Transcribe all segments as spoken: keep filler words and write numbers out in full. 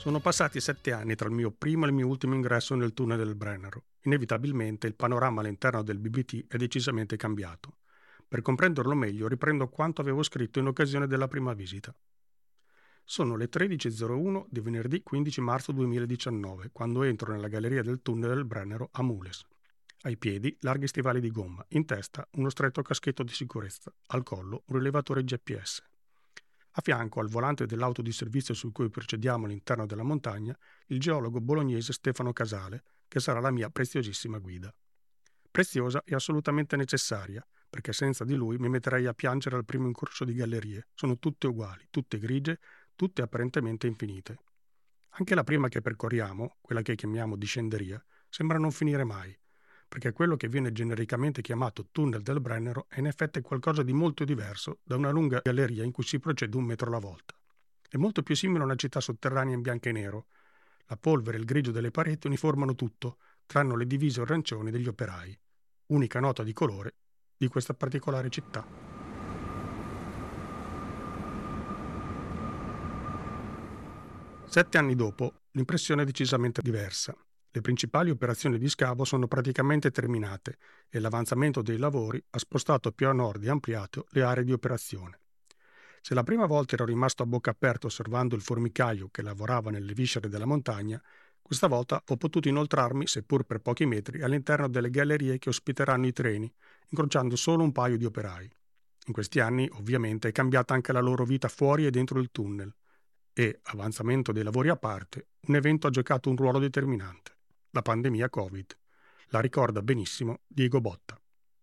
Sono passati sette anni tra il mio primo e il mio ultimo ingresso nel tunnel del Brennero. Inevitabilmente il panorama all'interno del B B T è decisamente cambiato. Per comprenderlo meglio riprendo quanto avevo scritto in occasione della prima visita. Sono le tredici e zero uno di venerdì quindici marzo duemiladiciannove, quando entro nella galleria del tunnel del Brennero a Mules. Ai piedi larghi stivali di gomma, in testa uno stretto caschetto di sicurezza, al collo un rilevatore G P S. A fianco, al volante dell'auto di servizio su cui procediamo all'interno della montagna, il geologo bolognese Stefano Casale, che sarà la mia preziosissima guida. Preziosa e assolutamente necessaria, perché senza di lui mi metterei a piangere al primo incrocio di gallerie. Sono tutte uguali, tutte grigie, tutte apparentemente infinite. Anche la prima che percorriamo, quella che chiamiamo discenderia, sembra non finire mai, perché quello che viene genericamente chiamato tunnel del Brennero è in effetti qualcosa di molto diverso da una lunga galleria in cui si procede un metro alla volta. È molto più simile a una città sotterranea in bianco e nero. La polvere e il grigio delle pareti uniformano tutto, tranne le divise arancioni degli operai, unica nota di colore di questa particolare città. Sette anni dopo, l'impressione è decisamente diversa. Le principali operazioni di scavo sono praticamente terminate e l'avanzamento dei lavori ha spostato più a nord e ampliato le aree di operazione. Se la prima volta ero rimasto a bocca aperta osservando il formicaio che lavorava nelle viscere della montagna, questa volta ho potuto inoltrarmi, seppur per pochi metri, all'interno delle gallerie che ospiteranno i treni, incrociando solo un paio di operai. In questi anni, ovviamente, è cambiata anche la loro vita fuori e dentro il tunnel e, avanzamento dei lavori a parte, un evento ha giocato un ruolo determinante. La pandemia Covid. La ricorda benissimo Diego Botta.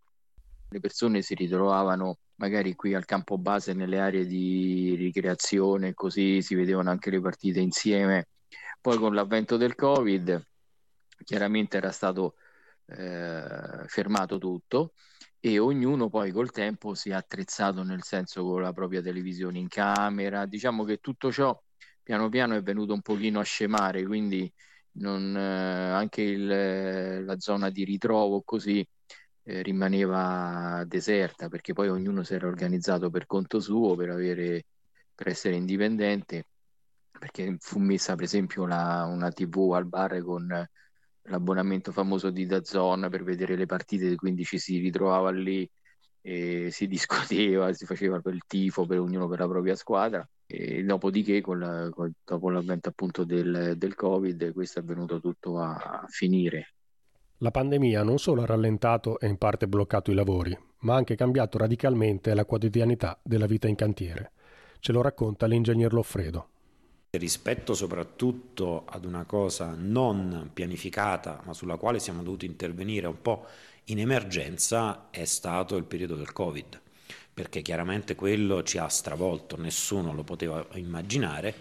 Le persone si ritrovavano magari qui al campo base nelle aree di ricreazione, così si vedevano anche le partite insieme. Poi con l'avvento del Covid chiaramente era stato eh, fermato tutto e ognuno poi col tempo si è attrezzato, nel senso con la propria televisione in camera. Diciamo che tutto ciò piano piano è venuto un pochino a scemare, quindi non, eh, anche il, la zona di ritrovo così eh, rimaneva deserta, perché poi ognuno si era organizzato per conto suo per avere, per essere indipendente, perché fu messa per esempio la, una tivù al bar con l'abbonamento famoso di DAZN per vedere le partite, quindi ci si ritrovava lì e si discuteva, si faceva il tifo per ognuno per la propria squadra. E dopodiché, con la, con, dopo l'avvento appunto del, del Covid, questo è venuto tutto a, a finire. La pandemia non solo ha rallentato e in parte bloccato i lavori, ma ha anche cambiato radicalmente la quotidianità della vita in cantiere. Ce lo racconta l'ingegner Loffredo. Rispetto soprattutto ad una cosa non pianificata, ma sulla quale siamo dovuti intervenire un po' in emergenza, è stato il periodo del Covid, perché chiaramente quello ci ha stravolto, nessuno lo poteva immaginare.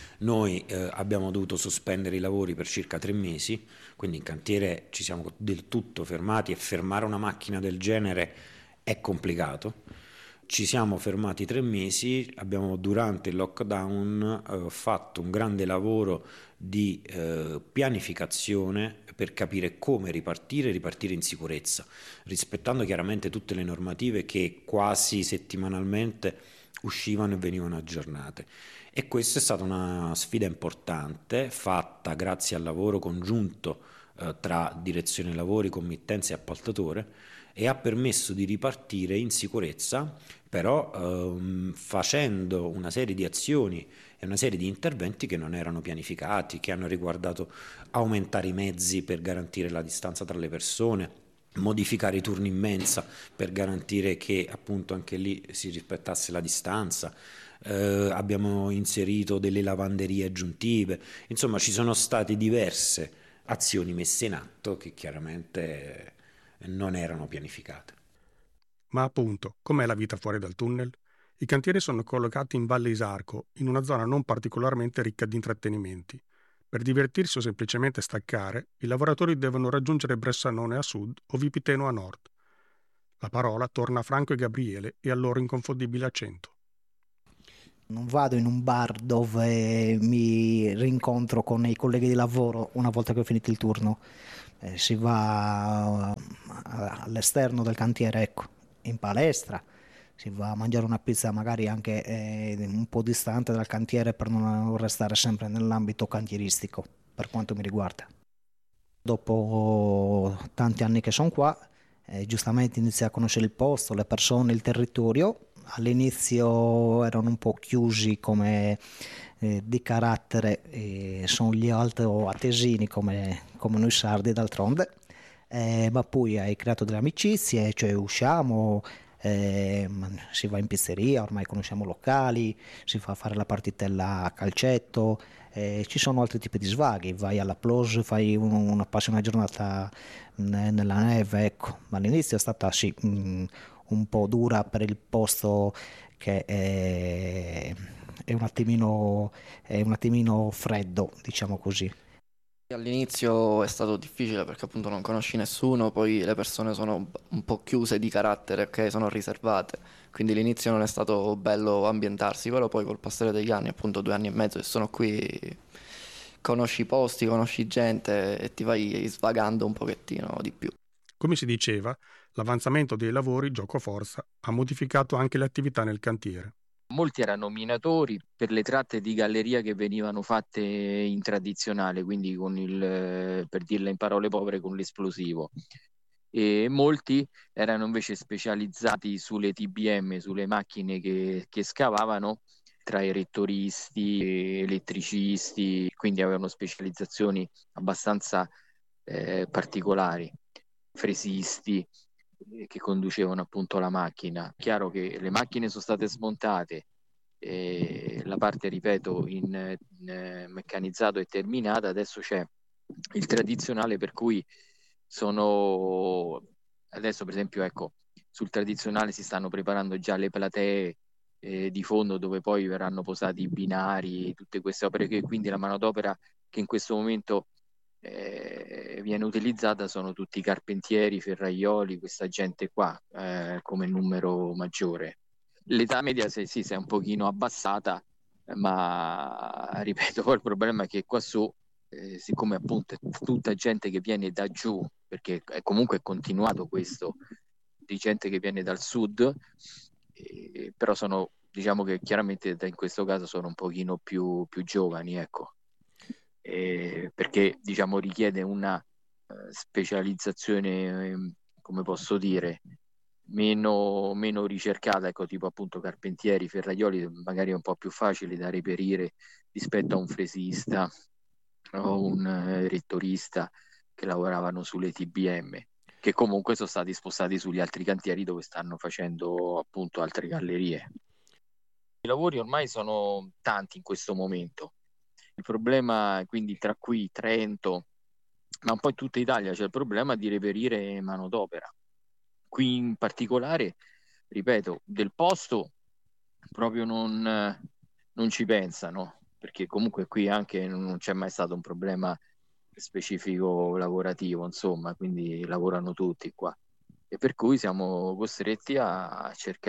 Noi eh, abbiamo dovuto sospendere i lavori per circa tre mesi, quindi in cantiere ci siamo del tutto fermati e fermare una macchina del genere è complicato. Ci siamo fermati tre mesi, abbiamo durante il lockdown eh, fatto un grande lavoro di eh, pianificazione per capire come ripartire e ripartire in sicurezza, rispettando chiaramente tutte le normative che quasi settimanalmente uscivano e venivano aggiornate. E questa è stata una sfida importante, fatta grazie al lavoro congiunto eh, tra direzione lavori, committenza e appaltatore, e ha permesso di ripartire in sicurezza, però ehm, facendo una serie di azioni e una serie di interventi che non erano pianificati, che hanno riguardato aumentare i mezzi per garantire la distanza tra le persone, modificare i turni in mensa per garantire che appunto anche lì si rispettasse la distanza. Eh, abbiamo inserito delle lavanderie aggiuntive, insomma ci sono state diverse azioni messe in atto che chiaramente non erano pianificate. Ma appunto, com'è la vita fuori dal tunnel? I cantieri sono collocati in Valle Isarco, in una zona non particolarmente ricca di intrattenimenti. Per divertirsi o semplicemente staccare, i lavoratori devono raggiungere Bressanone a sud o Vipiteno a nord. La parola torna a Franco e Gabriele e al loro inconfondibile accento. Non vado in un bar dove mi rincontro con i colleghi di lavoro una volta che ho finito il turno. Eh, si va all'esterno del cantiere, ecco, in palestra, si va a mangiare una pizza magari anche eh, un po' distante dal cantiere per non restare sempre nell'ambito cantieristico, per quanto mi riguarda. Dopo tanti anni che sono qua, eh, giustamente inizi a conoscere il posto, le persone, il territorio. All'inizio erano un po' chiusi come eh, di carattere, e sono gli alto attesini come, come noi sardi d'altronde, eh, ma poi hai creato delle amicizie, cioè usciamo, eh, si va in pizzeria, ormai conosciamo locali, si fa fare la partitella a calcetto, eh, ci sono altri tipi di svaghi, vai alla plage, fai un- una, passi una giornata ne- nella neve, ecco, ma all'inizio è stata sì, mh, un po' dura per il posto che è, è un attimino, è un attimino freddo, diciamo così. All'inizio è stato difficile perché appunto non conosci nessuno, poi le persone sono un po' chiuse di carattere, ok, sono riservate, quindi l'inizio non è stato bello ambientarsi, però poi col passare degli anni, appunto due anni e mezzo che sono qui, conosci i posti, conosci gente e ti vai svagando un pochettino di più. Come si diceva, l'avanzamento dei lavori giocoforza ha modificato anche le attività nel cantiere. Molti erano minatori per le tratte di galleria che venivano fatte in tradizionale, quindi con il, eh, per dirla in parole povere, con l'esplosivo. E molti erano invece specializzati sulle T B M, sulle macchine che, che scavavano, tra erettoristi, elettricisti, quindi avevano specializzazioni abbastanza eh, particolari, fresisti eh, che conducevano appunto la macchina. Chiaro che le macchine sono state smontate, eh, la parte, ripeto, in, in eh, meccanizzato è terminata, adesso c'è il tradizionale per cui sono adesso per esempio ecco sul tradizionale si stanno preparando già le platee eh, di fondo dove poi verranno posati i binari, tutte queste opere che quindi la manodopera che in questo momento eh, viene utilizzata sono tutti carpentieri, ferraioli, questa gente qua eh, come numero maggiore. L'età media sì, sì, si è un pochino abbassata, ma ripeto, poi il problema è che qua su, eh, siccome appunto è tutta gente che viene da giù, perché è comunque continuato questo, di gente che viene dal sud, eh, però sono, diciamo che chiaramente in questo caso sono un pochino più, più giovani, ecco, eh, perché diciamo richiede una eh, specializzazione, eh, come posso dire, meno, meno ricercata, ecco, tipo appunto carpentieri, ferraioli, magari è un po' più facile da reperire rispetto a un fresista o un eh, rettorista che lavoravano sulle T B M, che comunque sono stati spostati sugli altri cantieri dove stanno facendo appunto altre gallerie. I lavori ormai sono tanti in questo momento. Il problema, quindi tra qui Trento, ma un po' in tutta Italia c'è il problema di reperire manodopera. Qui in particolare, ripeto, del posto proprio non, non ci pensano, perché comunque qui anche non c'è mai stato un problema specifico lavorativo, insomma, quindi lavorano tutti qua. E per cui siamo costretti a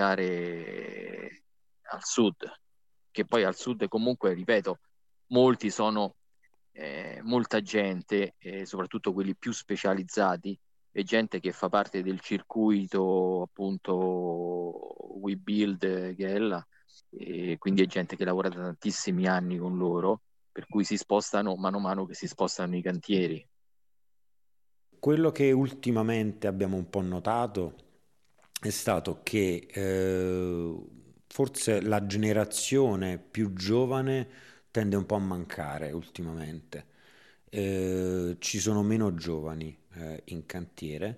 cercare al sud, che poi al sud comunque, ripeto, molti sono, eh, molta gente, eh, soprattutto quelli più specializzati, e gente che fa parte del circuito appunto WeBuild che è là, e quindi è gente che lavora da tantissimi anni con loro, per cui si spostano mano a mano che si spostano i cantieri. Quello che ultimamente abbiamo un po' notato è stato che eh, forse la generazione più giovane tende un po' a mancare ultimamente. Eh, ci sono meno giovani eh, in cantiere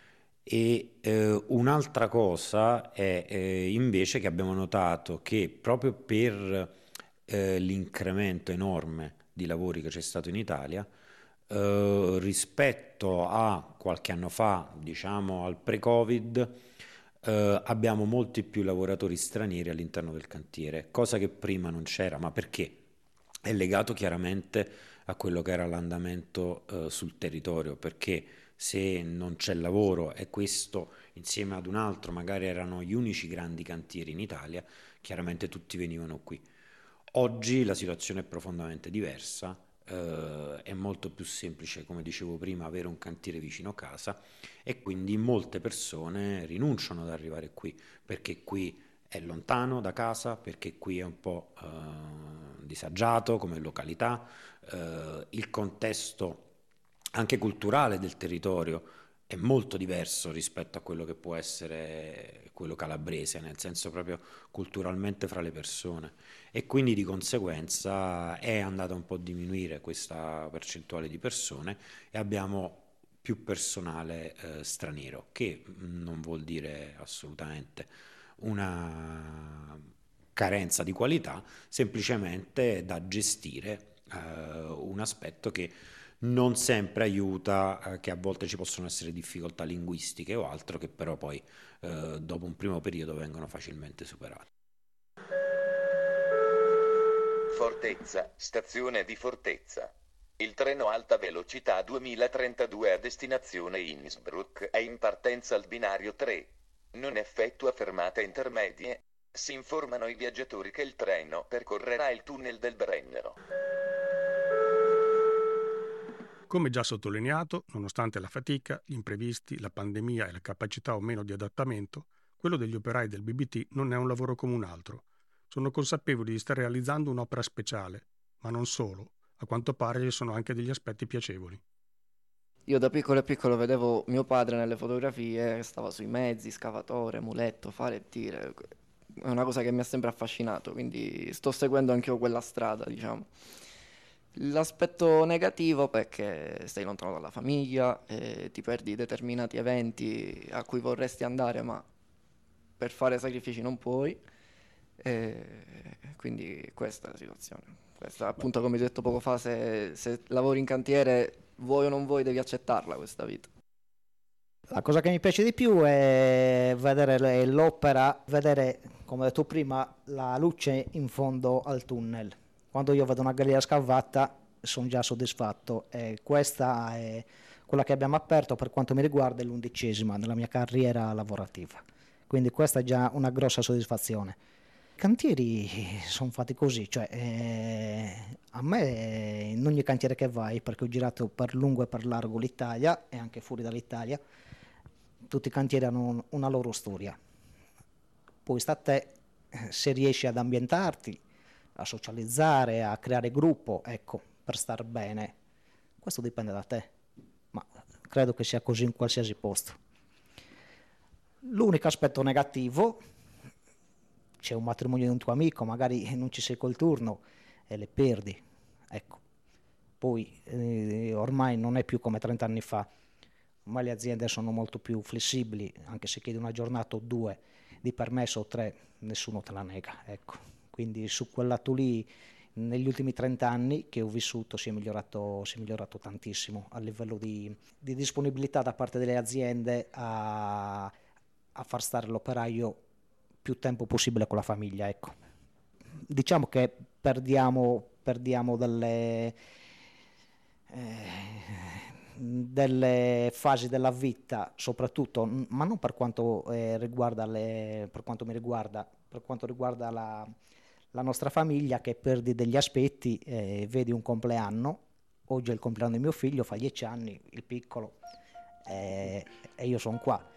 e eh, un'altra cosa è eh, invece che abbiamo notato che proprio per eh, l'incremento enorme di lavori che c'è stato in Italia, eh, rispetto a qualche anno fa, diciamo al pre-Covid, eh, abbiamo molti più lavoratori stranieri all'interno del cantiere, cosa che prima non c'era, ma perché? È legato chiaramente a quello che era l'andamento eh, sul territorio, perché se non c'è lavoro e questo insieme ad un altro magari erano gli unici grandi cantieri in Italia, chiaramente tutti venivano qui. Oggi la situazione è profondamente diversa, eh, è molto più semplice, come dicevo prima, avere un cantiere vicino casa, e quindi molte persone rinunciano ad arrivare qui, perché qui è lontano da casa, perché qui è un po' eh, disagiato come località, eh, il contesto anche culturale del territorio è molto diverso rispetto a quello che può essere quello calabrese, nel senso proprio culturalmente fra le persone, e quindi di conseguenza è andata un po' a diminuire questa percentuale di persone e abbiamo più personale eh, straniero, che non vuol dire assolutamente una carenza di qualità, semplicemente da gestire eh, un aspetto che non sempre aiuta, eh, che a volte ci possono essere difficoltà linguistiche o altro, che però poi eh, dopo un primo periodo vengono facilmente superate. Fortezza, stazione di Fortezza. Il treno alta velocità duemilatrentadue a destinazione Innsbruck è in partenza al binario tre. Non effettua fermate intermedie. Si informano i viaggiatori che il treno percorrerà il tunnel del Brennero. Come già sottolineato, nonostante la fatica, gli imprevisti, la pandemia e la capacità o meno di adattamento, quello degli operai del B B T non è un lavoro come un altro. Sono consapevoli di stare realizzando un'opera speciale, ma non solo. A quanto pare ci sono anche degli aspetti piacevoli. Io da piccolo e piccolo vedevo mio padre nelle fotografie, stava sui mezzi, scavatore, muletto, fare e tire. È una cosa che mi ha sempre affascinato, quindi sto seguendo anche io quella strada, diciamo. L'aspetto negativo è che stai lontano dalla famiglia, e ti perdi determinati eventi a cui vorresti andare, ma per fare sacrifici non puoi. E quindi questa è la situazione. Questa, appunto, come ho detto poco fa, se, se lavori in cantiere, vuoi o non vuoi, devi accettarla questa vita. La cosa che mi piace di più è vedere l'opera, vedere, come ho detto prima, la luce in fondo al tunnel. Quando io vedo una galleria scavata sono già soddisfatto, e questa è quella che abbiamo aperto, per quanto mi riguarda, è l'undicesima nella mia carriera lavorativa, quindi questa è già una grossa soddisfazione. I cantieri sono fatti così, cioè eh, a me in ogni cantiere che vai, perché ho girato per lungo e per largo l'Italia e anche fuori dall'Italia, tutti i cantieri hanno una loro storia, poi sta a te se riesci ad ambientarti, a socializzare, a creare gruppo, ecco, per star bene. Questo dipende da te, ma credo che sia così in qualsiasi posto. L'unico aspetto negativo, c'è un matrimonio di un tuo amico, magari non ci sei col turno e le perdi, ecco. Poi eh, ormai non è più come trenta anni fa, ormai le aziende sono molto più flessibili, anche se chiedi una giornata o due di permesso o tre, nessuno te la nega, ecco. Quindi su quel lato lì, negli ultimi trenta anni che ho vissuto, si è migliorato, si è migliorato tantissimo a livello di, di disponibilità da parte delle aziende a, a far stare l'operaio più tempo possibile con la famiglia, ecco. Diciamo che perdiamo, perdiamo delle, eh, delle fasi della vita, soprattutto, ma non per quanto eh, riguarda le, per quanto mi riguarda, per quanto riguarda la la nostra famiglia, che perdi degli aspetti, eh, vedi un compleanno, oggi è il compleanno di mio figlio, fa dieci anni, il piccolo, eh, e io sono qua.